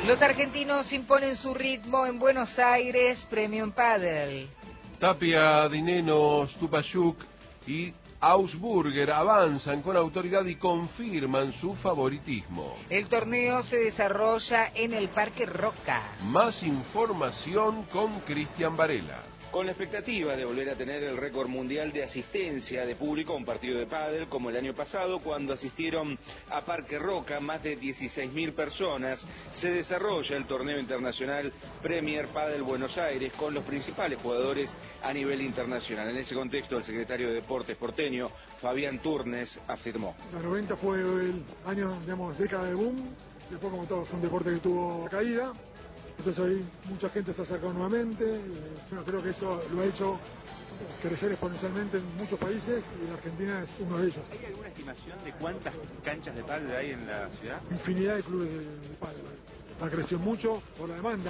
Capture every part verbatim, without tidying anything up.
Los argentinos imponen su ritmo en Buenos Aires, premio en pádel. Tapia, Dineno, Stupasuk y Augsburger avanzan con autoridad y confirman su favoritismo. El torneo se desarrolla en el Parque Roca. Más información con Cristian Varela. Con la expectativa de volver a tener el récord mundial de asistencia de público a un partido de pádel como el año pasado, cuando asistieron a Parque Roca más de dieciséis mil personas, se desarrolla el torneo internacional Premier Padel Buenos Aires con los principales jugadores a nivel internacional. En ese contexto, el secretario de Deportes porteño, Fabián Turnes, afirmó: Los noventa fue el año, digamos, década de boom, después como todo fue un deporte que tuvo caída. Entonces hoy mucha gente se ha acercado nuevamente, yo creo que eso lo ha hecho crecer exponencialmente en muchos países y la Argentina es uno de ellos. ¿Hay alguna estimación de cuántas canchas de pádel hay en la ciudad? Infinidad de clubes de, de pádel. Ha crecido mucho por la demanda.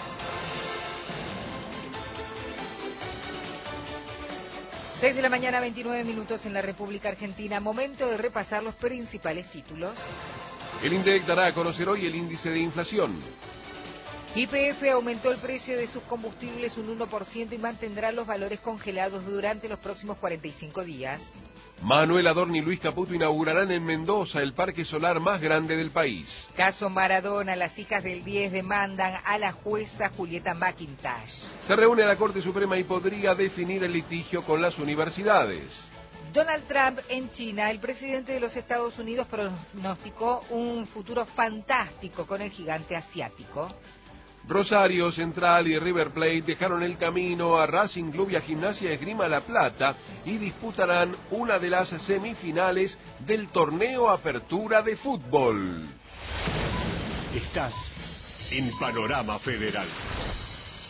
seis de la mañana, veintinueve minutos en la República Argentina. Momento de repasar los principales títulos. El INDEC dará a conocer hoy el índice de inflación. Y P F aumentó el precio de sus combustibles un uno por ciento y mantendrá los valores congelados durante los próximos cuarenta y cinco días. Manuel Adorni y Luis Caputo inaugurarán en Mendoza el parque solar más grande del país. Caso Maradona, las hijas del diez demandan a la jueza Julieta McIntosh. Se reúne la Corte Suprema y podría definir el litigio con las universidades. Donald Trump en China. El presidente de los Estados Unidos pronosticó un futuro fantástico con el gigante asiático. Rosario Central y River Plate dejaron el camino a Racing Club y a Gimnasia Esgrima La Plata y disputarán una de las semifinales del torneo Apertura de Fútbol. Estás en Panorama Federal.